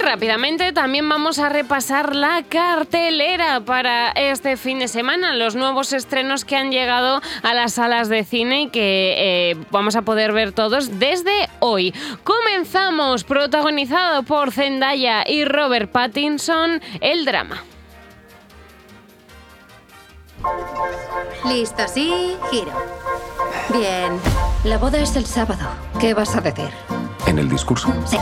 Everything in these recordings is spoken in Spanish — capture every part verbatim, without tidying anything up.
rápidamente también vamos a repasar la cartelera para este fin de semana, los nuevos estrenos que han llegado a las salas de cine y que eh, vamos a poder ver todos desde hoy. Comenzamos, protagonizado por Zendaya y Robert Pattinson, el drama. Listo, sí, giro. Bien, la boda es el sábado. ¿Qué vas a decir? ¿En el discurso? Sí.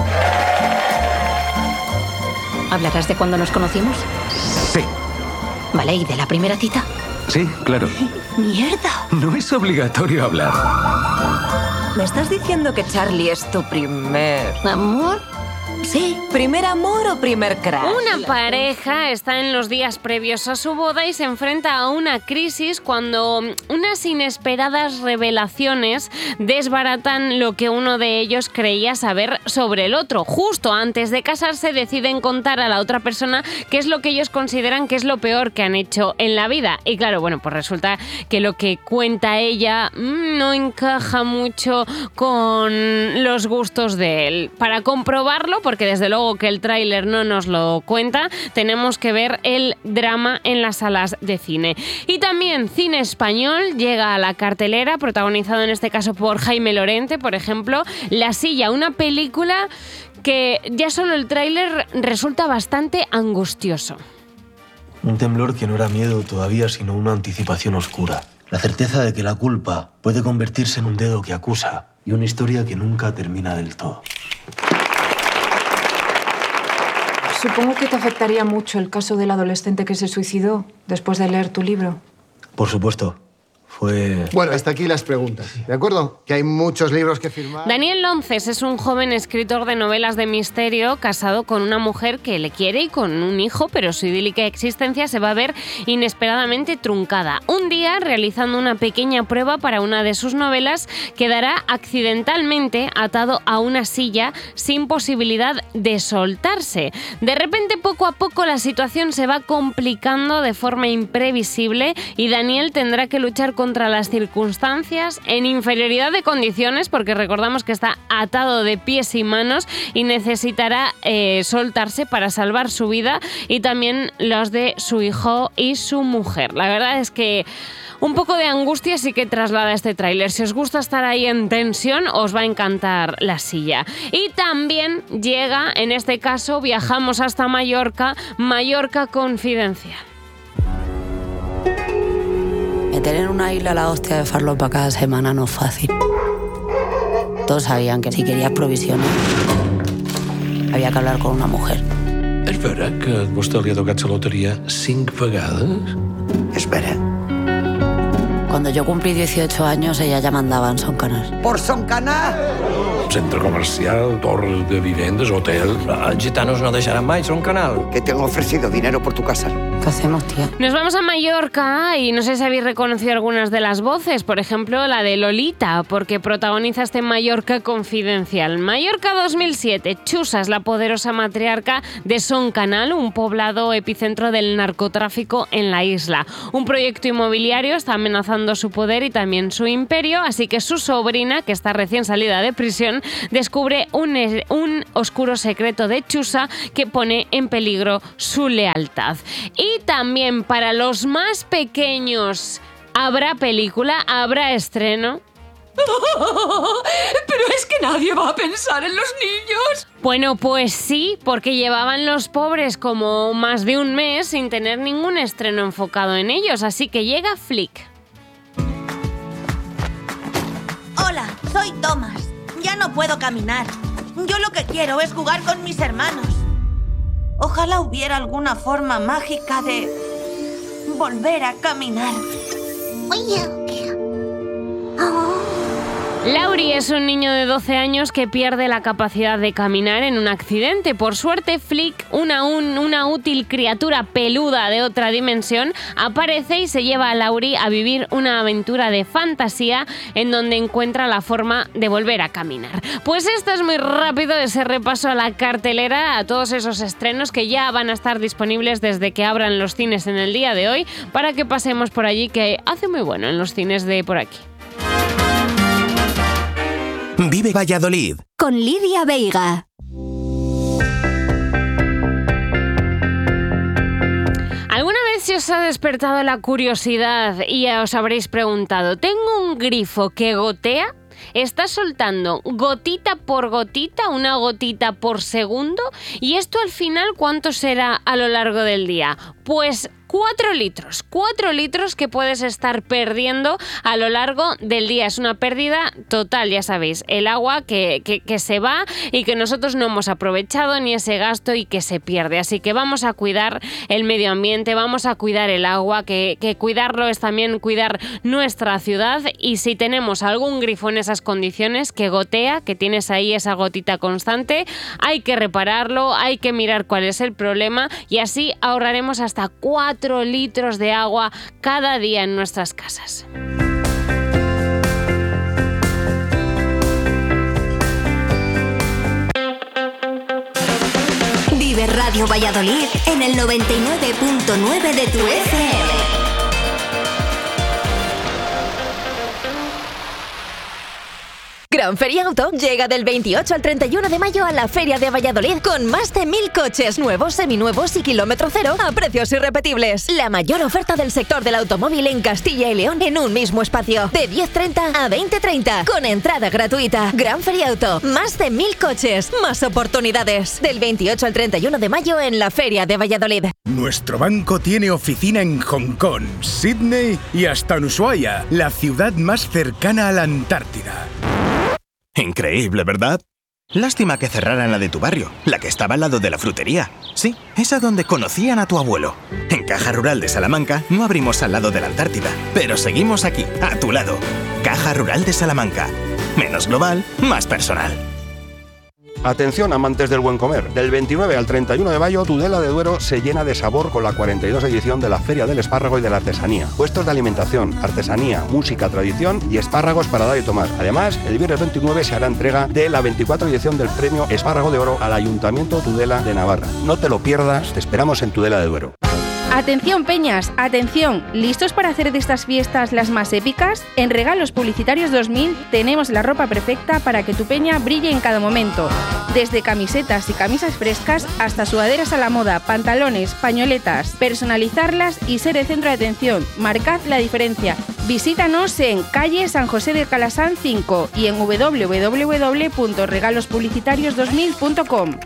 ¿Hablarás de cuando nos conocimos? Sí. Vale, ¿y de la primera cita? Sí, claro. ¡Mierda! No es obligatorio hablar. ¿Me estás diciendo que Charlie es tu primer... ¿Amor? Sí. ¿Primer amor o primer crush? Una pareja está en los días previos a su boda y se enfrenta a una crisis cuando unas inesperadas revelaciones desbaratan lo que uno de ellos creía saber sobre el otro. Justo antes de casarse deciden contar a la otra persona qué es lo que ellos consideran que es lo peor que han hecho en la vida. Y claro, bueno, pues resulta que lo que cuenta ella mmm, no encaja mucho con los gustos de él. Para comprobarlo, porque desde luego que el tráiler no nos lo cuenta, tenemos que ver el drama en las salas de cine. Y también cine español llega a la cartelera, protagonizado en este caso por Jaime Lorente, por ejemplo, La silla, una película que ya solo el tráiler resulta bastante angustioso. Un temblor que no era miedo todavía, sino una anticipación oscura. La certeza de que la culpa puede convertirse en un dedo que acusa y una historia que nunca termina del todo. Supongo que te afectaría mucho el caso del adolescente que se suicidó después de leer tu libro. Por supuesto. Fue... Bueno, hasta aquí las preguntas, ¿de acuerdo? Que hay muchos libros que firmar. Daniel Lonces es un joven escritor de novelas de misterio casado con una mujer que le quiere y con un hijo, pero su idílica existencia se va a ver inesperadamente truncada. Un día, realizando una pequeña prueba para una de sus novelas, quedará accidentalmente atado a una silla sin posibilidad de soltarse. De repente, poco a poco, la situación se va complicando de forma imprevisible y Daniel tendrá que luchar con contra las circunstancias en inferioridad de condiciones, porque recordamos que está atado de pies y manos y necesitará eh, soltarse para salvar su vida y también los de su hijo y su mujer. La verdad es que un poco de angustia sí que traslada este tráiler. Si os gusta estar ahí en tensión, os va a encantar La silla. Y también llega, en este caso, viajamos hasta Mallorca, Mallorca Confidencial. Meter en una isla la hostia de farlopa cada semana no es fácil. Todos sabían que si querías provisiones, había que hablar con una mujer. És vera que a vostè li ha tocat la loteria cinc vegades? Es vera. Cuando yo cumplí dieciocho años, ella ya mandaba en Son Canal. ¿Por Son Canal? Centre comercial, torres de vivendes, hotel... Els gitanos no deixaran mai Son Canal. Que te han ofrecido dinero por tu casa. ¿Qué hacemos, tía? Nos vamos a Mallorca y no sé si habéis reconocido algunas de las voces, por ejemplo la de Lolita, porque protagoniza este Mallorca Confidencial. Mallorca dos mil siete, Chusa es la poderosa matriarca de Son Canal, un poblado epicentro del narcotráfico en la isla. Un proyecto inmobiliario está amenazando su poder y también su imperio, así que su sobrina, que está recién salida de prisión, descubre un, un oscuro secreto de Chusa que pone en peligro su lealtad. Y también para los más pequeños, ¿habrá película? ¿Habrá estreno? Pero es que nadie va a pensar en los niños. Bueno, pues sí, porque llevaban los pobres como más de un mes sin tener ningún estreno enfocado en ellos, así que llega Flick. Hola, soy Thomas. Ya no puedo caminar. Yo lo que quiero es jugar con mis hermanos. Ojalá hubiera alguna forma mágica de volver a caminar. Laurie es un niño de doce años que pierde la capacidad de caminar en un accidente. Por suerte, Flick, una, un, una útil criatura peluda de otra dimensión, aparece y se lleva a Laurie a vivir una aventura de fantasía en donde encuentra la forma de volver a caminar. Pues esto es muy rápido, ese repaso a la cartelera, a todos esos estrenos que ya van a estar disponibles desde que abran los cines en el día de hoy, para que pasemos por allí, que hace muy bueno en los cines de por aquí. Vive Valladolid con Lidia Veiga. se os ha despertado la curiosidad y os habréis preguntado, ¿tengo un grifo que gotea? Está soltando gotita por gotita, una gotita por segundo. ¿Y esto al final cuánto será a lo largo del día? Pues cuatro litros, cuatro litros que puedes estar perdiendo a lo largo del día. Es una pérdida total, ya sabéis, el agua que, que, que se va y que nosotros no hemos aprovechado, ni ese gasto y que se pierde. Así que vamos a cuidar el medio ambiente, vamos a cuidar el agua, que, que cuidarlo es también cuidar nuestra ciudad. Y si tenemos algún grifo en esas condiciones que gotea, que tienes ahí esa gotita constante, hay que repararlo, hay que mirar cuál es el problema y así ahorraremos hasta cuatro litros de agua cada día en nuestras casas. Vive Radio Valladolid en el noventa y nueve punto nueve de tu F M. Gran Feria Auto llega del veintiocho al treinta y uno de mayo a la Feria de Valladolid con más de mil coches nuevos, seminuevos y kilómetro cero a precios irrepetibles. La mayor oferta del sector del automóvil en Castilla y León en un mismo espacio, de diez treinta a veinte treinta, con entrada gratuita. Gran Feria Auto, más de mil coches, más oportunidades. Del veintiocho al treinta y uno de mayo en la Feria de Valladolid. Nuestro banco tiene oficina en Hong Kong, Sydney y hasta en Ushuaia, la ciudad más cercana a la Antártida. Increíble, ¿verdad? Lástima que cerraran la de tu barrio, la que estaba al lado de la frutería. Sí, esa donde conocían a tu abuelo. En Caja Rural de Salamanca no abrimos al lado de la Antártida, pero seguimos aquí, a tu lado. Caja Rural de Salamanca. Menos global, más personal. Atención, amantes del buen comer. Del veintinueve al treinta y uno de mayo, Tudela de Duero se llena de sabor con la cuarenta y dos edición de la Feria del Espárrago y de la Artesanía. Puestos de alimentación, artesanía, música, tradición y espárragos para dar y tomar. Además, el viernes veintinueve se hará entrega de la veinticuatro edición del Premio Espárrago de Oro al Ayuntamiento Tudela de Navarra. No te lo pierdas, te esperamos en Tudela de Duero. Atención peñas, atención, ¿listos para hacer de estas fiestas las más épicas? En Regalos Publicitarios dos mil tenemos la ropa perfecta para que tu peña brille en cada momento. Desde camisetas y camisas frescas hasta sudaderas a la moda, pantalones, pañoletas, personalizarlas y ser el centro de atención. Marcad la diferencia. Visítanos en calle San José de Calasán cinco y en doble u doble u doble u punto regalos publicitarios dos mil punto com.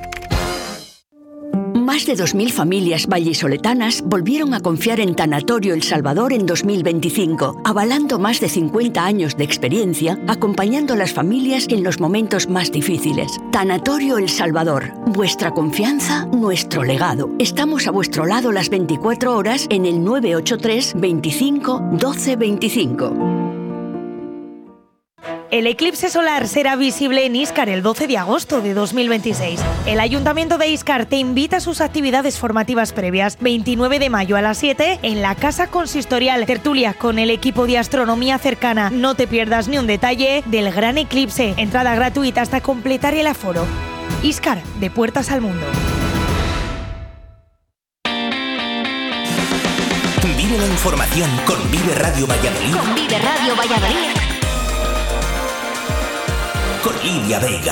Más de dos mil familias vallisoletanas volvieron a confiar en Tanatorio El Salvador en dos mil veinticinco, avalando más de cincuenta años de experiencia, acompañando a las familias en los momentos más difíciles. Tanatorio El Salvador, vuestra confianza, nuestro legado. Estamos a vuestro lado las veinticuatro horas en el nueve ocho tres, veinticinco, doce veinticinco. El eclipse solar será visible en Íscar el doce de agosto de dos mil veintiséis. El Ayuntamiento de Íscar te invita a sus actividades formativas previas. veintinueve de mayo a las siete en la Casa Consistorial. Tertulia con el equipo de astronomía cercana. No te pierdas ni un detalle del gran eclipse. Entrada gratuita hasta completar el aforo. Íscar, de puertas al mundo. Vive la información con Vive Radio Valladolid. Con Vive Radio Valladolid. Con Lidia Vega.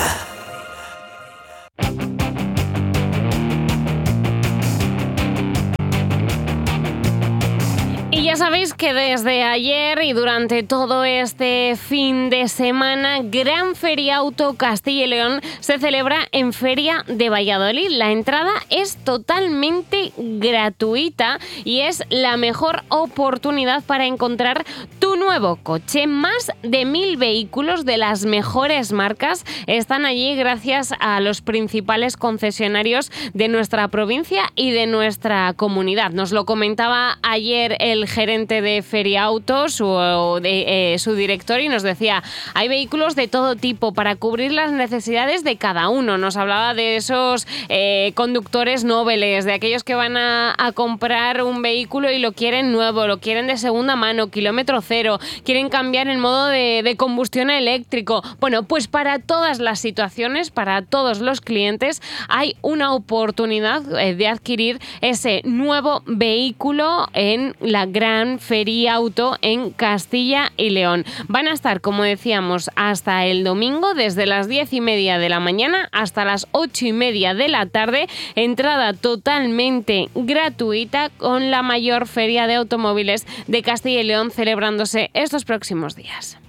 Y ya sabéis que desde ayer y durante todo este fin de semana, Gran Feria Auto Castilla y León se celebra en Feria de Valladolid. La entrada es totalmente gratuita y es la mejor oportunidad para encontrar tu nuevo coche. Más de mil vehículos de las mejores marcas están allí gracias a los principales concesionarios de nuestra provincia y de nuestra comunidad. Nos lo comentaba ayer el gerente de Feria Auto, su, de, eh, su director, y nos decía, hay vehículos de todo tipo para cubrir las necesidades de cada uno. Nos hablaba de esos eh, conductores nobles, de aquellos que van a, a comprar un vehículo y lo quieren nuevo, lo quieren de segunda mano, kilómetro cero, quieren cambiar el modo de, de combustión a eléctrico. Bueno, pues para todas las situaciones, para todos los clientes, hay una oportunidad eh, de adquirir ese nuevo vehículo en la Gran Gran Feria Auto en Castilla y León. Van a estar, como decíamos, hasta el domingo, desde las diez y media de la mañana hasta las ocho y media de la tarde. Entrada totalmente gratuita, con la mayor feria de automóviles de Castilla y León celebrándose estos próximos días.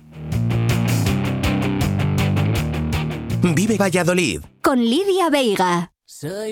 Vive Valladolid. Con Lidia Veiga.